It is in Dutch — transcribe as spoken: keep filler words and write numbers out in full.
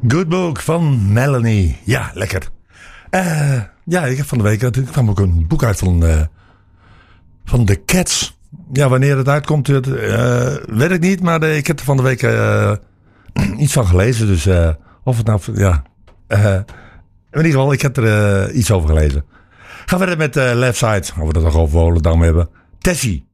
Good Book van Melanie. Ja, lekker. Uh, ja, ik heb van de week... Er kwam ook een boek uit van... Uh, van The Cats. Ja, wanneer het uitkomt... Uh, weet ik niet, maar uh, ik heb er van de week... Uh, iets van gelezen. Dus uh, of het nou... Ja... Uh, in ieder geval, ik heb er uh, iets over gelezen. Gaan we verder met uh, Left Side. Gaan we dat nog over Volendam hebben. Tessie.